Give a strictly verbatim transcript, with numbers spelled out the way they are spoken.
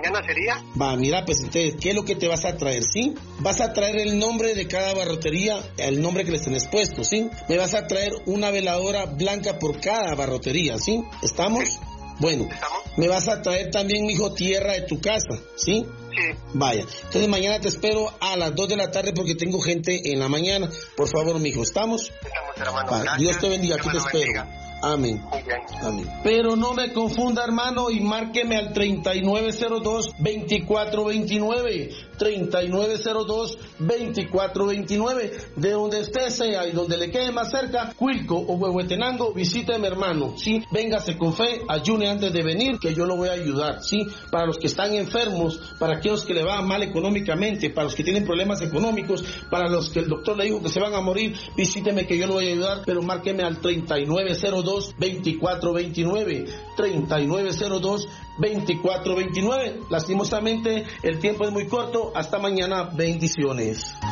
mañana sería. Va, mira, pues entonces, ¿qué es lo que te vas a traer, sí? Vas a traer el nombre de cada barrotería, el nombre que les tenés puesto, ¿sí? Me vas a traer una veladora blanca por cada barrotería, ¿sí? ¿Estamos? Sí. Bueno, ¿estamos? Me vas a traer también, mijo, tierra de tu casa, ¿sí? Sí. Vaya, entonces mañana te espero a las dos de la tarde porque tengo gente en la mañana. Por favor, mijo, ¿estamos? Estamos, hermano. Va, Dios te bendiga, aquí te espero. Bendiga. Amén. Amén. Pero no me confunda, hermano, y márqueme al treinta y nueve cero dos, veinticuatro veintinueve. treinta y nueve cero dos, veinticuatro veintinueve. De donde usted sea y donde le quede más cerca, Cuilco o Huehuetenango, visíteme, hermano. Sí, véngase con fe, ayune antes de venir, que yo lo voy a ayudar. Sí, para los que están enfermos, para aquellos que le va mal económicamente, para los que tienen problemas económicos, para los que el doctor le dijo que se van a morir, visíteme que yo lo voy a ayudar, pero márqueme al treinta y nueve cero dos, veinticuatro veintinueve. treinta y nueve cero dos, veinticuatro veintinueve. Lastimosamente, el tiempo es muy corto. Hasta mañana. Bendiciones.